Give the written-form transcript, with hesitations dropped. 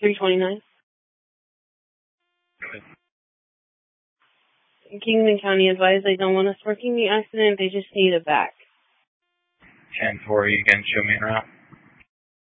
329. Good. Kingman County advised they don't want us working the accident, they just need it back. 10-4, you can show me around.